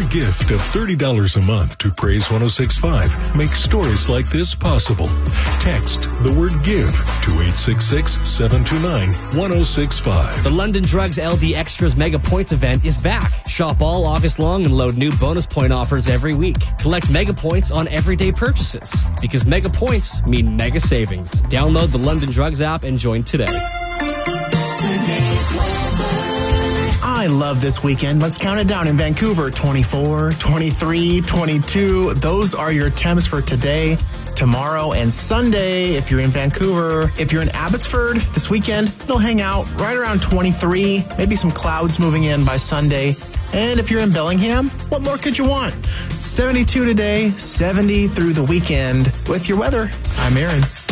gift of $30 a month to Praise 106.5 makes stories like this possible. Text the word GIVE to 866-729-1065. The London Drugs LD Extras Mega Points event is back. Shop all August long and load new bonus point offers every week. Collect Mega Points on everyday purchases because Mega Points mean mega savings. Download the London Drugs app and join today. I love this weekend. Let's count it down. In Vancouver, 24, 23, 22. Those are your temps for today, tomorrow, and Sunday. If you're in Vancouver, if you're in Abbotsford this weekend, it'll hang out right around 23, maybe some clouds moving in by Sunday. And if you're in Bellingham, what more could you want? 72 today, 70 through the weekend. With your weather, I'm Aaron.